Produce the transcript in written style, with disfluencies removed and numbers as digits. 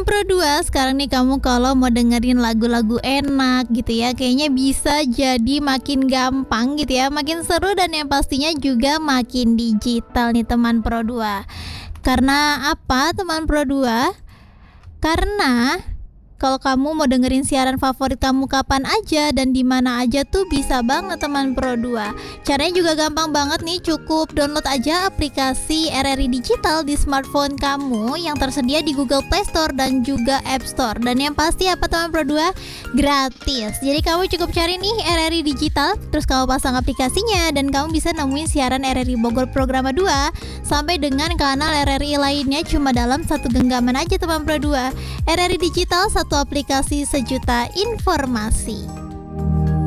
Pro 2, sekarang nih kamu kalau mau dengerin lagu-lagu enak gitu ya, kayaknya bisa jadi makin gampang gitu ya, makin seru dan yang pastinya juga makin digital nih teman Pro 2. Karena apa teman Pro 2? Karena kalau kamu mau dengerin siaran favorit kamu kapan aja dan di mana aja tuh bisa banget teman Pro 2. Caranya juga gampang banget nih, cukup download aja aplikasi RRI Digital di smartphone kamu yang tersedia di Google Play Store dan juga App Store. Dan yang pasti apa teman Pro 2? Gratis. Jadi kamu cukup cari nih RRI Digital, terus kamu pasang aplikasinya dan kamu bisa nemuin siaran RRI Bogor Programa 2 sampai dengan kanal RRI lainnya cuma dalam satu genggaman aja teman Pro 2. RRI Digital, satu aplikasi sejuta informasi.